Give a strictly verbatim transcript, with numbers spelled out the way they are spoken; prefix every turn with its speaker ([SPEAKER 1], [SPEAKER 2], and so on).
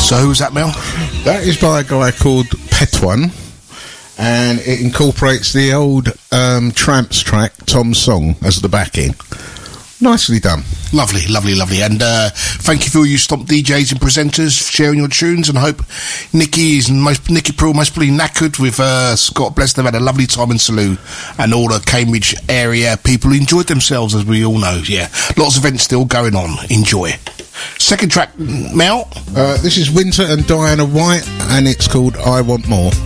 [SPEAKER 1] So who's that, Mel?
[SPEAKER 2] That is by a guy called Petwan, and it incorporates the old um, Tramps track, Tom's Song, as the backing. Nicely done.
[SPEAKER 1] Lovely, lovely, lovely. And uh, thank you for all you Stomp D Js and presenters sharing your tunes, and I hope Nikki is most Nikki Pearl most probably knackered with uh, Scott. Bless them, had a lovely time in Salou, and all the Cambridge area people enjoyed themselves, as we all know. Yeah, lots of events still going on. Enjoy. Second track, Mel.
[SPEAKER 2] Uh, this is Winter and Diana White, and it's called I Want More.